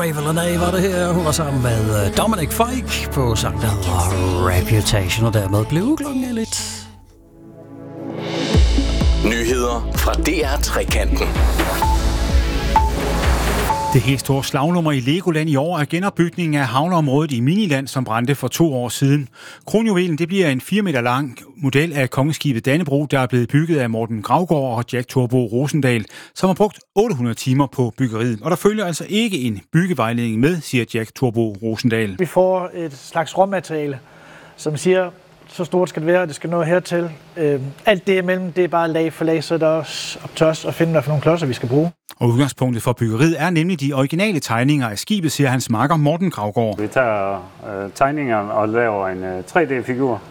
Avril Lavigne var det her. Hun var sammen med Dominic Fike på sang, der hedder Reputation, og dermed blev klokken lidt. Nyheder fra DR Trekanten. Det helt store slagnummer i Legoland i år er genopbygningen af havneområdet i Miniland, som brændte for 2 år siden. Kronjuvelen, det bliver en 4 meter lang model af kongeskibet Dannebrog, der er blevet bygget af Morten Gravgaard og Jack Turbo Rosendal, som har brugt 800 timer på byggeriet. Og der følger altså ikke en byggevejledning med, siger Jack Turbo Rosendal. Vi får et slags råmateriale, som siger, så stort skal det være, det skal nå hertil. Alt det imellem, det er bare lag for lag, så er der også op til os at finde, hvad for nogle klodser vi skal bruge. Og udgangspunktet for byggeriet er nemlig de originale tegninger af skibet, siger hans makker Morten Gravgaard. Vi tager tegningerne og laver en 3D-figur,